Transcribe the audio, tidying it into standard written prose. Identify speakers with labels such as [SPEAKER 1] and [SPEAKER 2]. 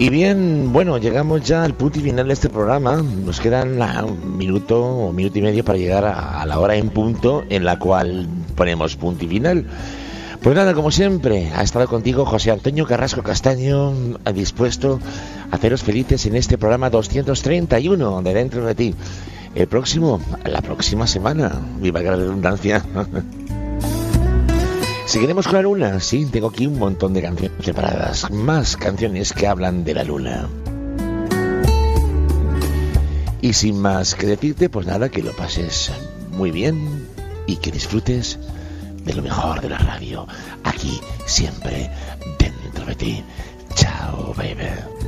[SPEAKER 1] Y bien, bueno, llegamos ya al punto y final de este programa. Nos quedan un minuto o minuto y medio para llegar a la hora en punto en la cual ponemos punto y final. Pues nada, como siempre, ha estado contigo José Antonio Carrasco Castaño, dispuesto a haceros felices en este programa 231 de Dentro de Ti. La próxima semana, viva la redundancia. Seguiremos con la luna. Sí, tengo aquí un montón de canciones preparadas, más canciones que hablan de la luna. Y sin más que decirte, pues nada, que lo pases muy bien y que disfrutes de lo mejor de la radio, aquí siempre dentro de ti. Chao, baby.